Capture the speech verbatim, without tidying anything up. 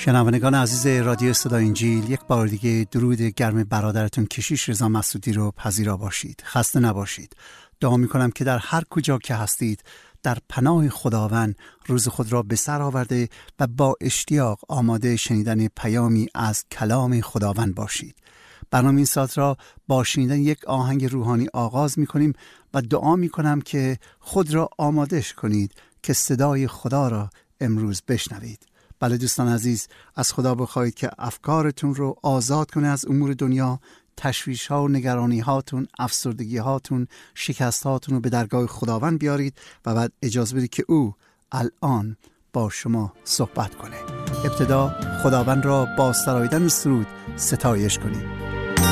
شنوندگان عزیز رادیو صدای انجیل، یک بار دیگه درود گرم برادرتون کشیش رضا مسعودی رو پذیرا باشید. خسته نباشید. دعا می‌کنم که در هر کجا که هستید در پناه خداوند روز خود را به سر آورده و با اشتیاق آماده شنیدن پیامی از کلام خداوند باشید. برنامه این ساعت را با شنیدن یک آهنگ روحانی آغاز می‌کنیم و دعا می‌کنم که خود را آمادش کنید که صدای خدا را امروز بشنوید. بله دوستان عزیز، از خدا بخواهید که افکارتون رو آزاد کنه از امور دنیا، تشویش ها و نگرانی هاتون، افسردگی هاتون، شکست هاتون رو به درگاه خداوند بیارید و بعد اجازه بدید که او الان با شما صحبت کنه. ابتدا خداوند را با سراییدن سرود ستایش کنید.